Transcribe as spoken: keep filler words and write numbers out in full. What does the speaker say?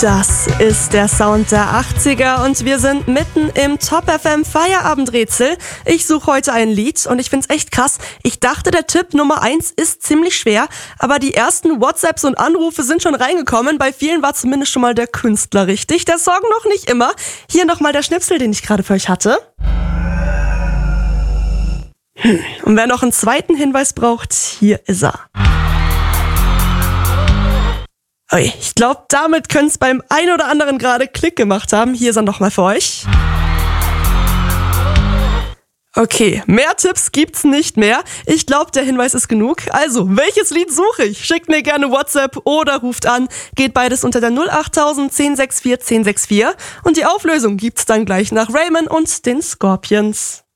Das ist der Sound der achtziger und wir sind mitten im Top F M Feierabendrätsel. Ich suche heute ein Lied und ich find's echt krass. Ich dachte, der Tipp Nummer eins ist ziemlich schwer, aber die ersten WhatsApps und Anrufe sind schon reingekommen. Bei vielen war zumindest schon mal der Künstler richtig. Der Song noch nicht immer. Hier nochmal der Schnipsel, den ich gerade für euch hatte. Hm. Und wer noch einen zweiten Hinweis braucht, hier ist er. Ui, ich glaube, damit könnte es beim einen oder anderen gerade Klick gemacht haben. Hier ist er nochmal für euch. Okay, mehr Tipps gibt's nicht mehr. Ich glaube, der Hinweis ist genug. Also, welches Lied suche ich? Schickt mir gerne WhatsApp oder ruft an. Geht beides unter der null achttausend zehn sechs vier zehn sechs vier. Und die Auflösung gibt's dann gleich nach Raymond und den Scorpions.